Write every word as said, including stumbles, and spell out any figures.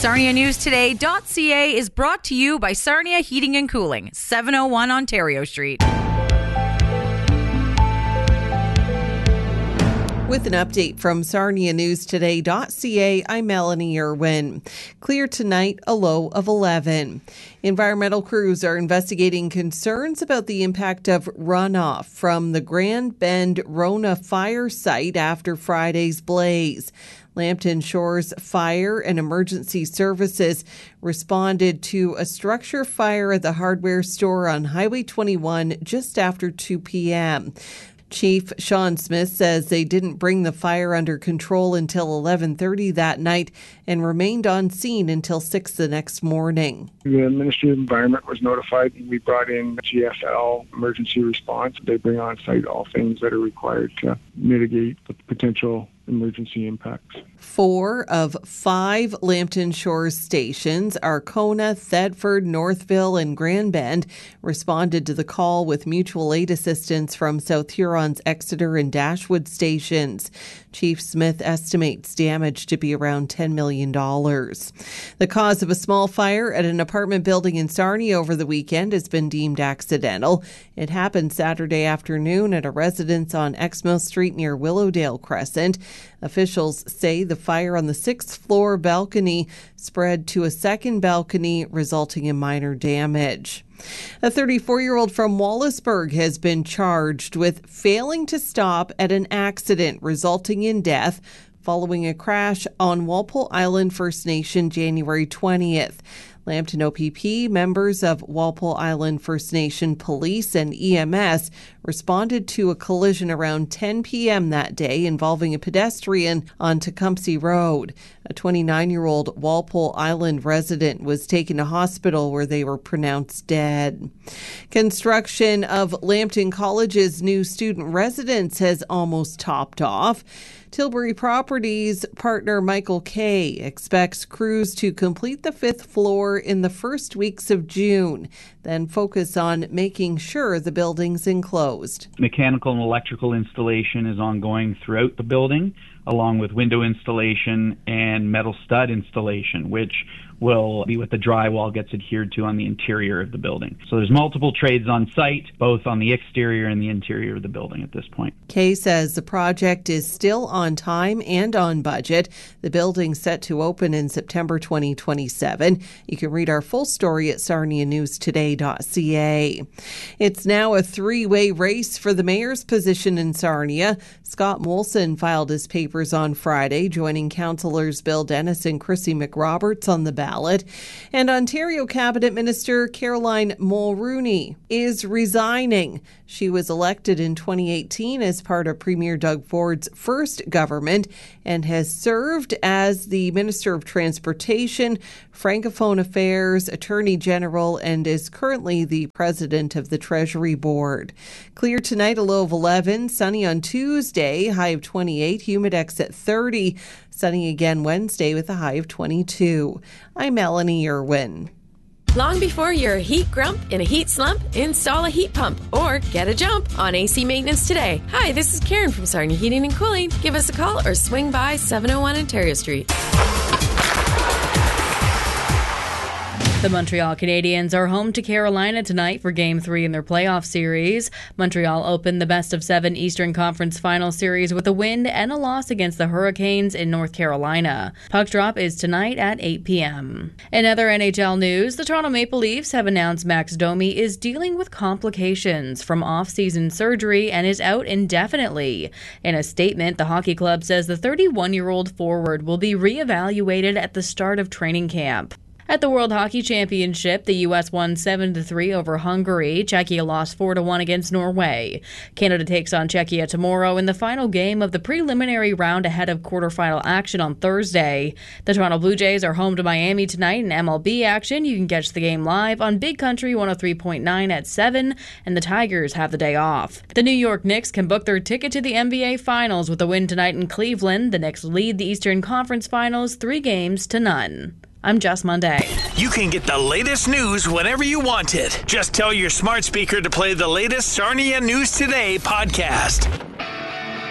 Sarnia News Today dot C A is brought to you by Sarnia Heating and Cooling, seven oh one Ontario Street. With an update from Sarnia News Today dot C A, I'm Melanie Irwin. Clear tonight, a low of eleven. Environmental crews are investigating concerns about the impact of runoff from the Grand Bend Rona fire site after Friday's blaze. Lambton Shores Fire and Emergency Services responded to a structure fire at the hardware store on Highway twenty-one just after two p.m. Chief Sean Smith says they didn't bring the fire under control until eleven thirty that night and remained on scene until six the next morning. The Ministry of Environment was notified. We brought in G S L emergency response. They bring on site all things that are required to mitigate the potential emergency impacts. Four of five Lambton Shores stations, Arkona, Thedford, Northville, and Grand Bend, responded to the call with mutual aid assistance from South Huron's Exeter and Dashwood stations. Chief Smith estimates damage to be around ten million dollars. The cause of a small fire at an apartment building in Sarnia over the weekend has been deemed accidental. It happened Saturday afternoon at a residence on Exmill Street near Willowdale Crescent. Officials say the fire on the sixth floor balcony spread to a second balcony, resulting in minor damage. A thirty-four-year-old from Wallaceburg has been charged with failing to stop at an accident resulting in death following a crash on Walpole Island First Nation January twentieth. Lambton O P P, members of Walpole Island First Nation Police and E M S responded to a collision around ten p.m. that day involving a pedestrian on Tecumseh Road. A twenty-nine-year-old Walpole Island resident was taken to hospital where they were pronounced dead. Construction of Lambton College's new student residence has almost topped off. Tilbury Properties partner Michael Kay expects crews to complete the fifth floor in the first weeks of June, then focus on making sure the building's enclosed. Mechanical and electrical installation is ongoing throughout the building, along with window installation and metal stud installation, which will be what the drywall gets adhered to on the interior of the building. So there's multiple trades on site, both on the exterior and the interior of the building at this point. Kay says the project is still on time and on budget. The building's set to open in September twenty twenty-seven. You can read our full story at Sarnia News Today dot C A. It's now a three-way race for the mayor's position in Sarnia. Scott Molson filed his papers on Friday, joining councillors Bill Dennis and Chrissy McRoberts on the ballot. And Ontario Cabinet Minister Caroline Mulroney is resigning. She was elected in twenty eighteen as part of Premier Doug Ford's first government and has served as the Minister of Transportation, Francophone Affairs, Attorney General, and is currently the President of the Treasury Board. Clear tonight, a low of eleven. Sunny on Tuesday, high of twenty-eight. Humidex at thirty. Sunny again Wednesday with a high of twenty-two. I'm Melanie Irwin. Long before you're a heat grump in a heat slump, install a heat pump or get a jump on A C maintenance today. Hi, this is Karen from Sarnia Heating and Cooling. Give us a call or swing by seven oh one Ontario Street. The Montreal Canadiens are home to Carolina tonight for Game three in their playoff series. Montreal opened the best-of-seven Eastern Conference Final Series with a win and a loss against the Hurricanes in North Carolina. Puck drop is tonight at eight p.m. In other N H L news, the Toronto Maple Leafs have announced Max Domi is dealing with complications from off-season surgery and is out indefinitely. In a statement, the hockey club says the thirty-one-year-old forward will be re-evaluated at the start of training camp. At the World Hockey Championship, the U S won seven to three over Hungary. Czechia lost four to one against Norway. Canada takes on Czechia tomorrow in the final game of the preliminary round ahead of quarterfinal action on Thursday. The Toronto Blue Jays are home to Miami tonight in M L B action. You can catch the game live on Big Country one oh three point nine at seven, and the Tigers have the day off. The New York Knicks can book their ticket to the N B A Finals with a win tonight in Cleveland. The Knicks lead the Eastern Conference Finals three games to none. I'm Jess Monday. You can get the latest news whenever you want it. Just tell your smart speaker to play the latest Sarnia News Today podcast.